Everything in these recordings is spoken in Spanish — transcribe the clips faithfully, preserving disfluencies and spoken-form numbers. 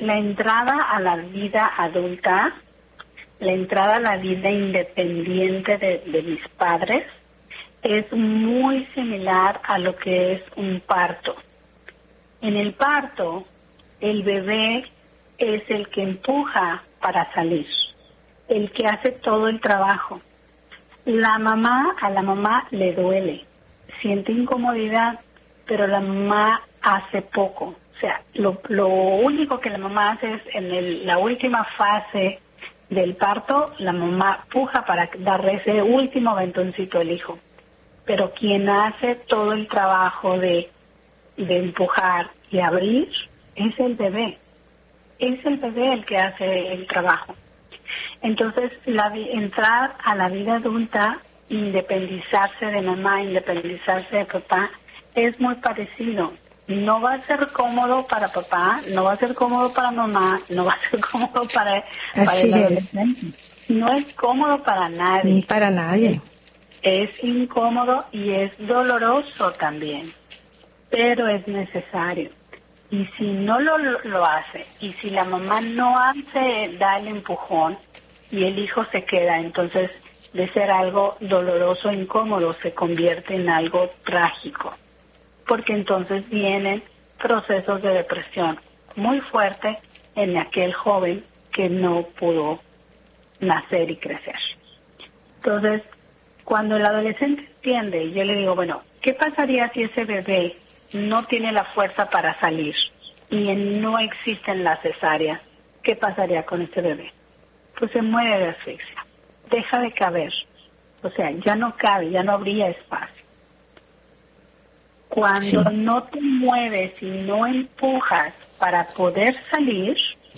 la entrada a la vida adulta, la entrada a la vida independiente de, de mis padres, es muy similar a lo que es un parto. En el parto, el bebé es el que empuja para salir, el que hace todo el trabajo. La mamá, a la mamá le duele, siente incomodidad, pero la mamá hace poco. O sea, lo, lo único que la mamá hace es en el, la última fase del parto, la mamá puja para darle ese último aventoncito al hijo. Pero quien hace todo el trabajo de, de empujar y abrir es el bebé. Es el bebé el que hace el trabajo. Entonces, la, entrar a la vida adulta, independizarse de mamá, independizarse de papá, es muy parecido. No va a ser cómodo para papá, no va a ser cómodo para mamá, no va a ser cómodo para, para el adolescente. No es cómodo para nadie. Ni para nadie. Es, es incómodo y es doloroso también, pero es necesario. Y si no lo, lo hace, y si la mamá no hace, da el empujón, y el hijo se queda, entonces de ser algo doloroso e incómodo se convierte en algo trágico, porque entonces vienen procesos de depresión muy fuerte en aquel joven que no pudo nacer y crecer. Entonces, cuando el adolescente entiende, yo le digo, bueno, ¿qué pasaría si ese bebé no tiene la fuerza para salir y no existen las cesáreas? ¿Qué pasaría con ese bebé? Pues se muere de asfixia, deja de caber, o sea, ya no cabe, ya no habría espacio. Cuando sí. no te mueves y no empujas para poder salir,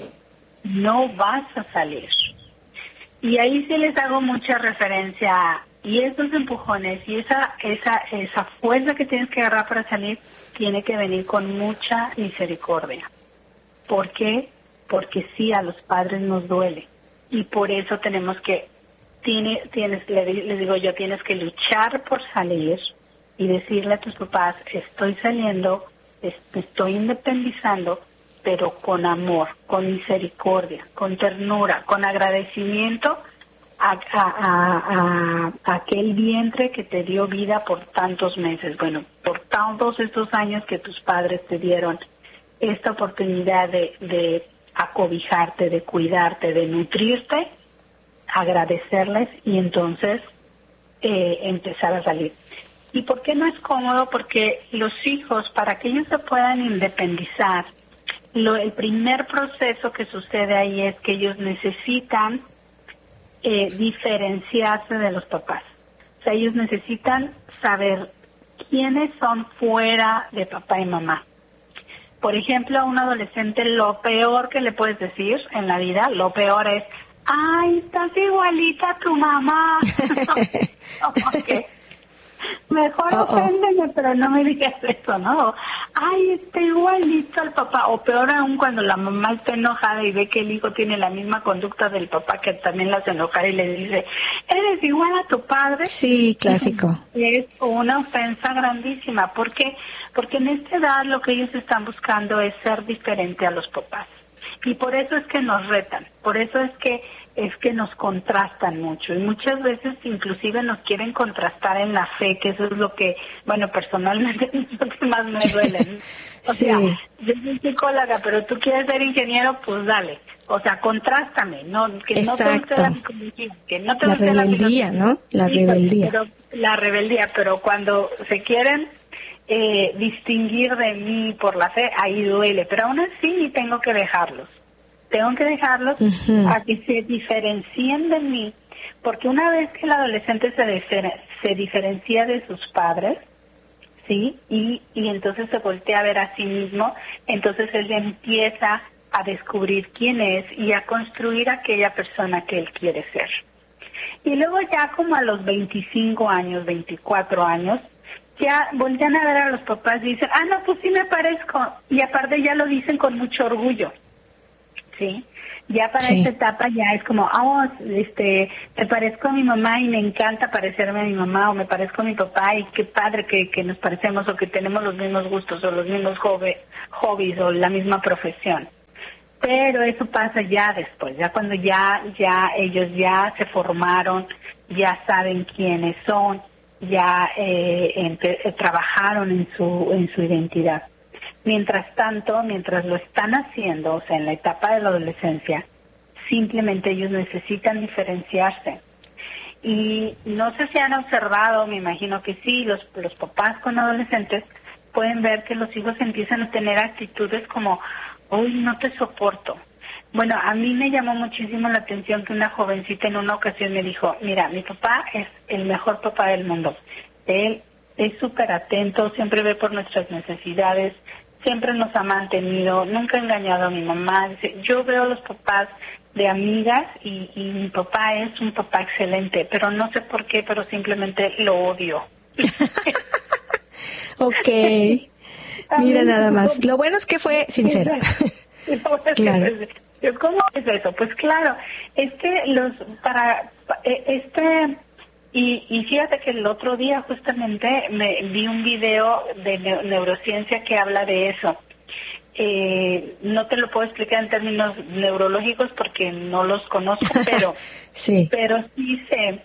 no vas a salir. Y ahí sí les hago mucha referencia, y esos empujones y esa esa esa fuerza que tienes que agarrar para salir tiene que venir con mucha misericordia. ¿Por qué? Porque sí, a los padres nos duele. Y por eso tenemos que, tiene, tienes, le, le digo yo, tienes que luchar por salir y decirle a tus papás, estoy saliendo, estoy independizando, pero con amor, con misericordia, con ternura, con agradecimiento a, a, a, a aquel vientre que te dio vida por tantos meses, bueno, por todos estos años que tus padres te dieron esta oportunidad de, de acobijarte, de cuidarte, de nutrirte, agradecerles y entonces eh, empezar a salir. ¿Y por qué no es cómodo? Porque los hijos, para que ellos se puedan independizar, lo, el primer proceso que sucede ahí es que ellos necesitan eh, diferenciarse de los papás. O sea, ellos necesitan saber quiénes son fuera de papá y mamá. Por ejemplo, a un adolescente lo peor que le puedes decir en la vida, lo peor es, ¡ay, estás igualita a tu mamá! Okay. Mejor oh, oféndeme, oh. pero no me digas eso, ¿no? ¡Ay, está igualito al papá! O peor aún cuando la mamá está enojada y ve que el hijo tiene la misma conducta del papá que también la hace enojar y le dice, ¿eres igual a tu padre? Sí, clásico. Es una ofensa grandísima. ¿Por qué? Porque en esta edad lo que ellos están buscando es ser diferente a los papás. Y por eso es que nos retan, por eso es que es que nos contrastan mucho. Y muchas veces inclusive nos quieren contrastar en la fe, que eso es lo que, bueno, personalmente es lo que más me duele. O sí. sea, yo soy psicóloga, pero tú quieres ser ingeniero, pues dale. O sea, contrástame, no, que Exacto. no te guste la psicología, que no te la guste rebeldía, la ¿no? La sí, rebeldía. Pero, la rebeldía, pero cuando se quieren eh, distinguir de mí por la fe, ahí duele. Pero aún así tengo que dejarlos. Tengo que dejarlos uh-huh. a que se diferencien de mí, porque una vez que el adolescente se, difer- se diferencia de sus padres, ¿sí? Y, y entonces se voltea a ver a sí mismo, entonces él ya empieza a descubrir quién es y a construir aquella persona que él quiere ser. Y luego ya como a los veinticinco años, veinticuatro años, ya voltean a ver a los papás y dicen, ah, no, pues sí me parezco, y aparte ya lo dicen con mucho orgullo. Sí, ya para sí. esta etapa ya es como, oh, este, me parezco a mi mamá y me encanta parecerme a mi mamá, o me parezco a mi papá y qué padre que, que nos parecemos o que tenemos los mismos gustos o los mismos hobby, hobbies o la misma profesión. pero eso pasa ya después, ya cuando ya, ya ellos ya se formaron, ya saben quiénes son, ya eh, empe- eh, trabajaron en su, en su identidad. Mientras tanto, mientras lo están haciendo, o sea, en la etapa de la adolescencia, simplemente ellos necesitan diferenciarse. Y no sé si han observado, me imagino que sí, los, los papás con adolescentes pueden ver que los hijos empiezan a tener actitudes como, hoy no te soporto. Bueno, a mí me llamó muchísimo la atención que una jovencita en una ocasión me dijo, mira, mi papá es el mejor papá del mundo. Él es súper atento, siempre ve por nuestras necesidades, siempre nos ha mantenido, nunca ha engañado a mi mamá. Dice, yo veo a los papás de amigas y, y mi papá es un papá excelente, pero no sé por qué, pero simplemente lo odio. Ok, mira nada más. Lo bueno es que fue sincera. Claro. ¿Cómo es eso? Pues claro, este, los, para, este, y, y fíjate que el otro día justamente me vi un video de ne- neurociencia que habla de eso. Eh, no te lo puedo explicar en términos neurológicos porque no los conozco, pero sí, pero sí sé.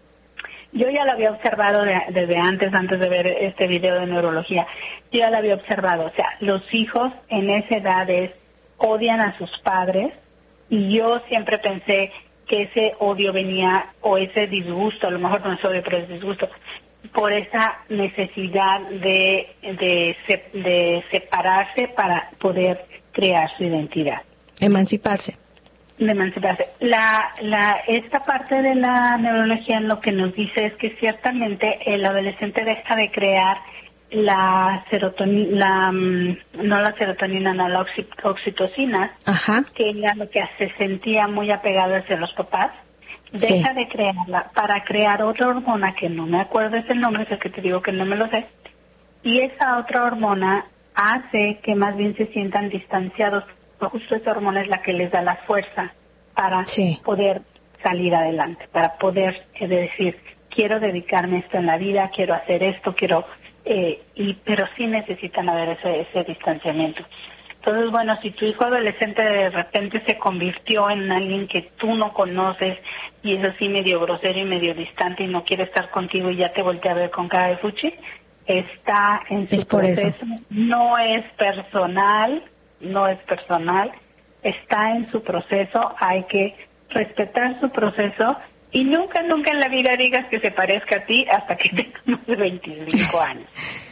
Yo ya lo había observado de, desde antes, antes de ver este video de neurología. Yo ya lo había observado. O sea, los hijos en esa edad es, odian a sus padres y yo siempre pensé que ese odio venía, o ese disgusto, a lo mejor no es odio, pero es disgusto, por esa necesidad de, de, de separarse para poder crear su identidad. Emanciparse. De emanciparse. La, la, esta parte de la neurología lo que nos dice es que ciertamente el adolescente deja de crear la serotonina, la, no la serotonina, no la oxitocina, Ajá. que era lo que se sentía muy apegado hacia los papás. Deja sí. de crearla para crear otra hormona que no me acuerdo es el nombre, es el que te digo que no me lo sé. Y esa otra hormona hace que más bien se sientan distanciados. Justo esa hormona es la que les da la fuerza para sí. poder salir adelante, para poder eh, decir, quiero dedicarme a esto en la vida, quiero hacer esto, quiero... Eh, y pero sí necesitan haber ese, ese distanciamiento. Entonces, bueno, si tu hijo adolescente de repente se convirtió en alguien que tú no conoces y es así medio grosero y medio distante y no quiere estar contigo y ya te voltea a ver con cara de fuchi, está en su proceso. Eso. No es personal, no es personal, está en su proceso, hay que respetar su proceso y nunca, nunca en la vida digas que se parezca a ti hasta que tengas más de veinticinco años.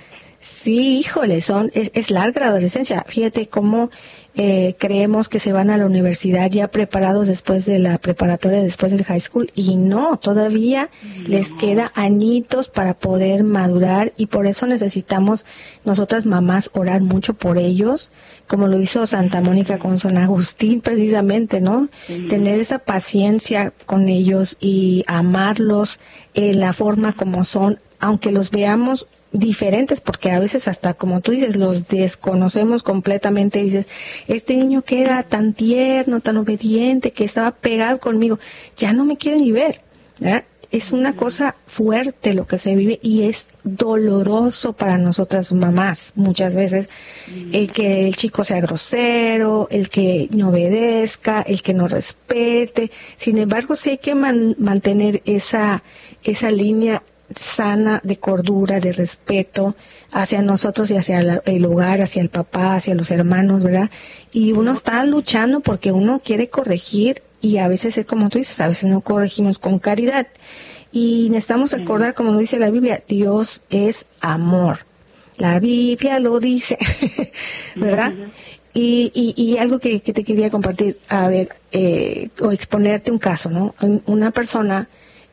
Sí, híjole, son es, es larga la adolescencia. Fíjate cómo eh, creemos que se van a la universidad ya preparados después de la preparatoria, después del high school, y no, todavía no. Les queda añitos para poder madurar y por eso necesitamos nosotras mamás orar mucho por ellos, como lo hizo Santa Mónica con San Agustín precisamente, ¿no? Sí. Tener esa paciencia con ellos y amarlos en la forma como son, aunque los veamos diferentes, porque a veces hasta como tú dices los desconocemos completamente, dices, este niño que era tan tierno, tan obediente, que estaba pegado conmigo, ya no me quiere ni ver, ¿verdad? Es una cosa fuerte lo que se vive y es doloroso para nosotras mamás muchas veces, el que el chico sea grosero, el que no obedezca, el que no respete. Sin embargo, sí hay que man- mantener esa esa línea sana de cordura, de respeto hacia nosotros y hacia la, el hogar, hacia el papá, hacia los hermanos, ¿verdad? Y uno está luchando porque uno quiere corregir y a veces es como tú dices, a veces no corregimos con caridad. Y necesitamos recordar, como dice la Biblia, Dios es amor. La Biblia lo dice, ¿verdad? Uh-huh. Y, y, y algo que, que te quería compartir, a ver, eh, o exponerte un caso, ¿no? Una persona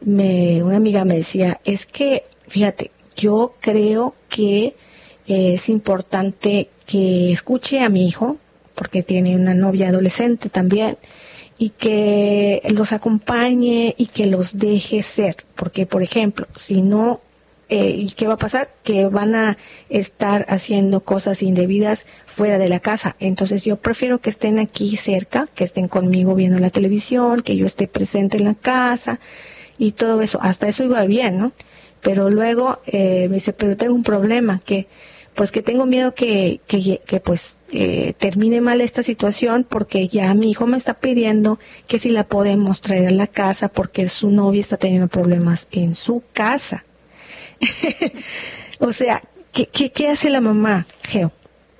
Me, una amiga me decía, es que, fíjate, yo creo que eh, es importante que escuche a mi hijo, porque tiene una novia adolescente también, y que los acompañe y que los deje ser, porque, por ejemplo, si no, eh, ¿qué va a pasar? Que van a estar haciendo cosas indebidas fuera de la casa. Entonces yo prefiero que estén aquí cerca, que estén conmigo viendo la televisión, que yo esté presente en la casa, y todo eso, hasta eso iba bien, ¿no? Pero luego eh, me dice, pero tengo un problema, que pues que tengo miedo que, que, que pues eh, termine mal esta situación porque ya mi hijo me está pidiendo que si la podemos traer a la casa porque su novia está teniendo problemas en su casa. O sea, ¿qué, qué, qué hace la mamá, Geo?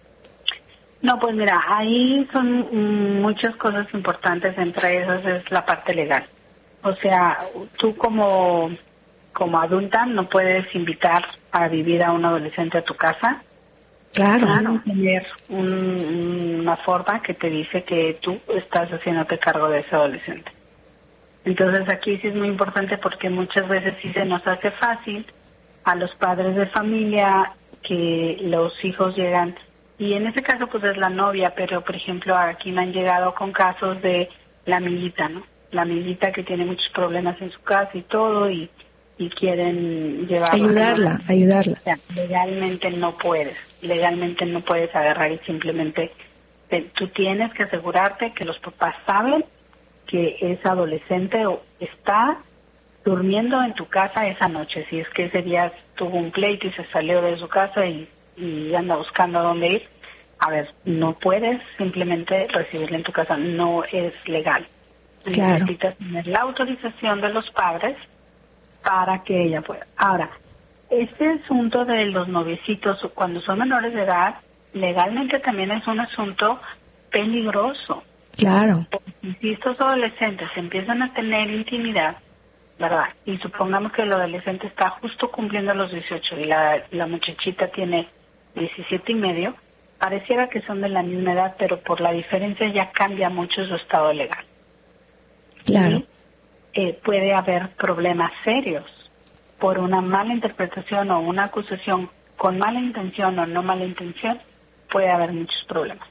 No, pues mira, ahí son mm, muchas cosas importantes, entre esas es la parte legal. O sea, tú como, como adulta no puedes invitar a vivir a un adolescente a tu casa. Claro. Claro, tener un, una forma que te dice que tú estás haciéndote cargo de ese adolescente. Entonces aquí sí es muy importante porque muchas veces sí se nos hace fácil a los padres de familia que los hijos llegan, y en ese caso pues es la novia, pero por ejemplo aquí me han llegado con casos de la amiguita, ¿no? La amiguita que tiene muchos problemas en su casa y todo, y, y quieren llevarla. Ayudarla, ¿no? ayudarla. O sea, legalmente no puedes, legalmente no puedes agarrar y simplemente, te, tú tienes que asegurarte que los papás saben que es adolescente o está durmiendo en tu casa esa noche. Si es que ese día tuvo un pleito y se salió de su casa y, y anda buscando a dónde ir, a ver, no puedes simplemente recibirle en tu casa, no es legal. Claro. Necesitas tener la autorización de los padres para que ella pueda. Ahora, este asunto de los noviecitos cuando son menores de edad, legalmente también es un asunto peligroso. Claro. Porque si estos adolescentes empiezan a tener intimidad, ¿verdad? Y supongamos que el adolescente está justo cumpliendo los dieciocho y la, la muchachita tiene diecisiete y medio, pareciera que son de la misma edad, pero por la diferencia ya cambia mucho su estado legal. Claro. Y eh, puede haber problemas serios por una mala interpretación o una acusación con mala intención o no mala intención, puede haber muchos problemas.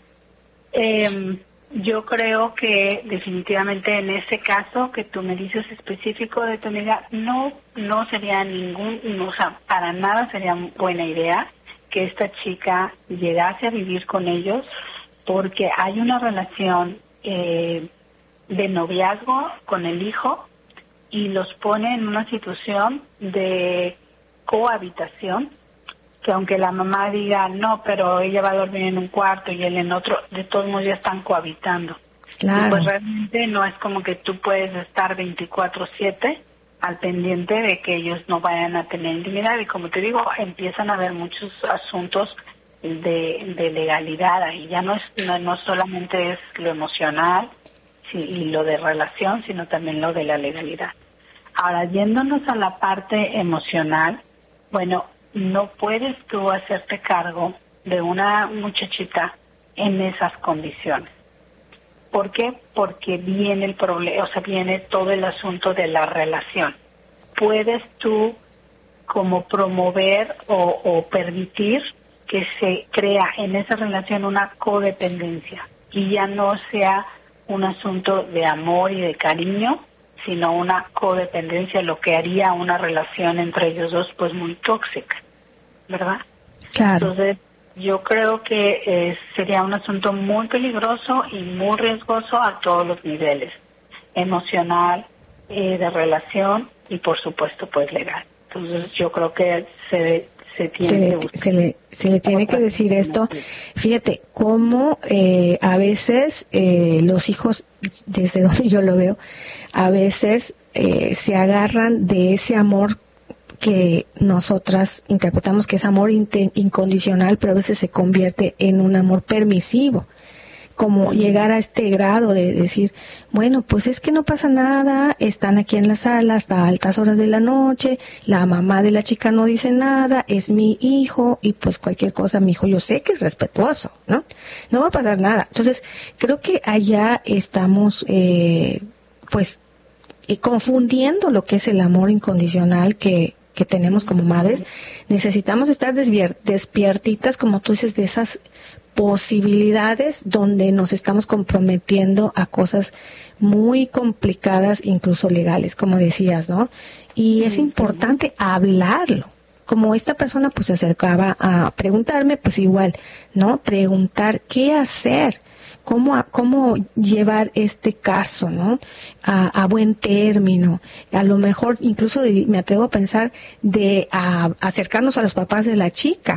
Eh, Yo creo que definitivamente en ese caso que tú me dices específico de tu amiga, no no sería ningún, no, o sea, para nada sería buena idea que esta chica llegase a vivir con ellos, porque hay una relación eh, de noviazgo con el hijo y los pone en una situación de cohabitación, que aunque la mamá diga, no, pero ella va a dormir en un cuarto y él en otro, de todos modos ya están cohabitando. Claro. Y pues realmente no es como que tú puedes estar veinticuatro siete al pendiente de que ellos no vayan a tener intimidad. Y como te digo, empiezan a haber muchos asuntos de, de legalidad ahí. Ya no es no, no solamente es lo emocional sí, y lo de relación, sino también lo de la legalidad. Ahora, yéndonos a la parte emocional, bueno, no puedes tú hacerte cargo de una muchachita en esas condiciones. ¿Por qué? Porque viene el problema, o sea, viene todo el asunto de la relación. Puedes tú como promover o, o permitir que se crea en esa relación una codependencia y ya no sea un asunto de amor y de cariño, sino una codependencia, lo que haría una relación entre ellos dos pues muy tóxica, ¿verdad? Claro. Entonces, yo creo que eh, sería un asunto muy peligroso y muy riesgoso a todos los niveles, emocional, eh, de relación y por supuesto pues legal. Entonces, yo creo que se se tiene se, que le, buscar. se le se le tiene que decir esto. Fíjate cómo eh, a veces eh, los hijos, desde donde yo lo veo, a veces eh, se agarran de ese amor que nosotras interpretamos que es amor in- incondicional, pero a veces se convierte en un amor permisivo. Como llegar a este grado de decir, bueno, pues es que no pasa nada, están aquí en la sala hasta altas horas de la noche, la mamá de la chica no dice nada, es mi hijo, y pues cualquier cosa, mi hijo yo sé que es respetuoso, ¿no? No va a pasar nada. Entonces, creo que allá estamos, eh, pues, eh, confundiendo lo que es el amor incondicional que, que tenemos como madres. Necesitamos estar desvier- despiertitas, como tú dices, de esas posibilidades donde nos estamos comprometiendo a cosas muy complicadas, incluso legales, como decías, ¿no? Y es importante hablarlo. Como esta persona pues se acercaba a preguntarme, pues igual, ¿no? Preguntar qué hacer, cómo, cómo llevar este caso, ¿no? A, a buen término. A lo mejor incluso de, me atrevo a pensar de a, acercarnos a los papás de la chica,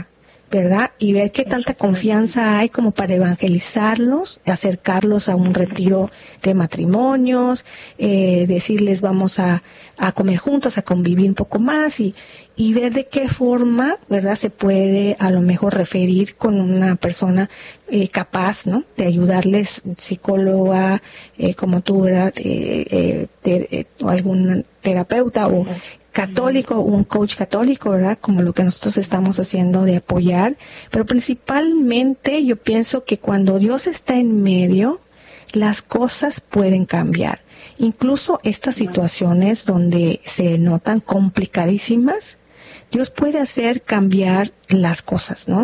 ¿verdad? Y ver qué tanta confianza hay como para evangelizarlos, acercarlos a un retiro de matrimonios, eh, decirles vamos a, a comer juntos, a convivir un poco más y, y ver de qué forma, ¿verdad? Se puede a lo mejor referir con una persona eh, capaz, ¿no? De ayudarles, psicóloga, eh, como tú, ¿verdad? Eh, eh, ter, eh, o algún terapeuta o católico, un coach católico, ¿verdad? Como lo que nosotros estamos haciendo de apoyar, pero principalmente yo pienso que cuando Dios está en medio, las cosas pueden cambiar. Incluso estas situaciones donde se notan complicadísimas, Dios puede hacer cambiar las cosas, ¿no?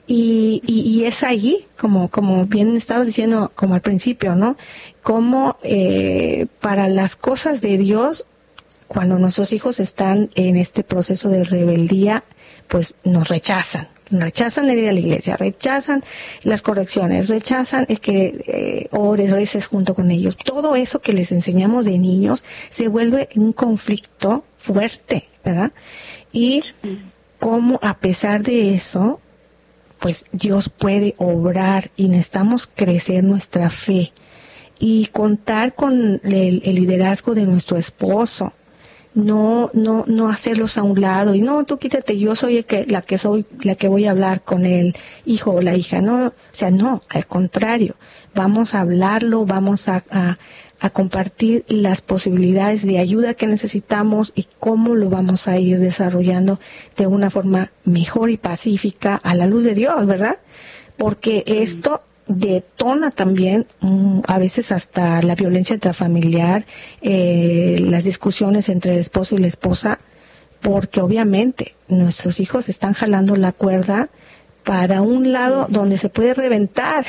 Y, y, y es ahí, como, como bien estabas diciendo, como al principio, ¿no? Como eh, para las cosas de Dios, cuando nuestros hijos están en este proceso de rebeldía, pues nos rechazan. Rechazan el ir a la iglesia, rechazan las correcciones, rechazan el que eh, ores, reces junto con ellos. Todo eso que les enseñamos de niños se vuelve un conflicto fuerte, ¿verdad? Y cómo a pesar de eso, pues Dios puede obrar y necesitamos crecer nuestra fe y contar con el, el liderazgo de nuestro esposo. No, no, no hacerlos a un lado y no, tú quítate, yo soy el que, la que soy, la que voy a hablar con el hijo o la hija, no, o sea, no, al contrario, vamos a hablarlo, vamos a, a, a compartir las posibilidades de ayuda que necesitamos y cómo lo vamos a ir desarrollando de una forma mejor y pacífica a la luz de Dios, ¿verdad? Porque esto detona también um, a veces hasta la violencia intrafamiliar, eh, las discusiones entre el esposo y la esposa, porque obviamente nuestros hijos están jalando la cuerda para un lado donde se puede reventar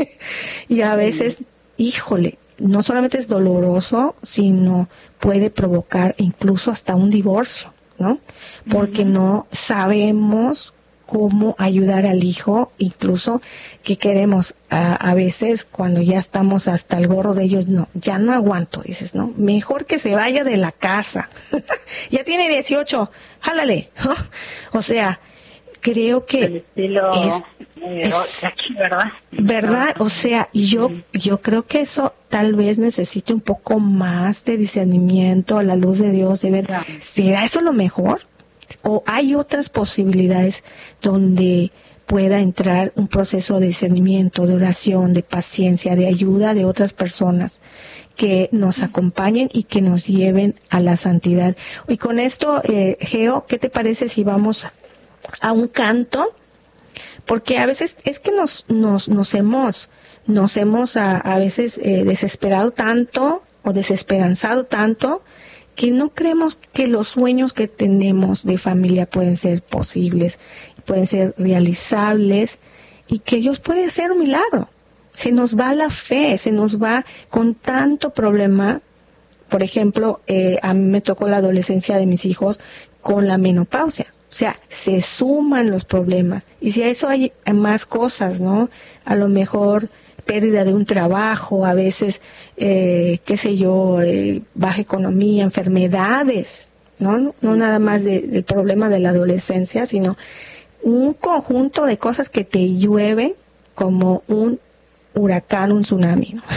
y a veces, híjole, no solamente es doloroso, sino puede provocar incluso hasta un divorcio, ¿no? Porque no sabemos cómo ayudar al hijo, incluso que queremos a, a veces cuando ya estamos hasta el gorro de ellos, no, ya no aguanto, dices, ¿no? Mejor que se vaya de la casa. Ya tiene dieciocho, jálale, ¿no? O sea, creo que es, es aquí, ¿verdad? ¿verdad? O sea, yo, yo creo que eso tal vez necesite un poco más de discernimiento a la luz de Dios, de ver, ¿será eso lo mejor? ¿O hay otras posibilidades donde pueda entrar un proceso de discernimiento, de oración, de paciencia, de ayuda de otras personas que nos acompañen y que nos lleven a la santidad? Y con esto, eh, Geo, ¿qué te parece si vamos a un canto? Porque a veces es que nos nos nos hemos nos hemos a, a veces eh, desesperado tanto o desesperanzado tanto que no creemos que los sueños que tenemos de familia pueden ser posibles, pueden ser realizables y que Dios puede hacer un milagro. Se nos va la fe, se nos va con tanto problema. Por ejemplo, eh, a mí me tocó la adolescencia de mis hijos con la menopausia. O sea, se suman los problemas. Y si a eso hay más cosas, ¿no? A lo mejor pérdida de un trabajo, a veces, eh, qué sé yo, eh, baja economía, enfermedades, ¿no? No, no nada más de, del problema de la adolescencia, sino un conjunto de cosas que te llueven como un huracán, un tsunami, ¿no?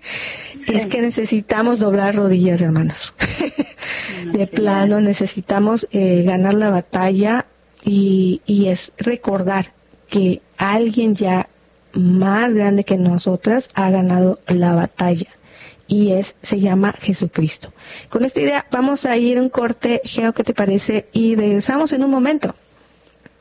Es que necesitamos doblar rodillas, hermanos. De plano, necesitamos eh, ganar la batalla y, y es recordar que alguien ya más grande que nosotras ha ganado la batalla y es se llama Jesucristo. Con esta idea vamos a ir a un corte, Geo, ¿qué te parece? Y regresamos en un momento.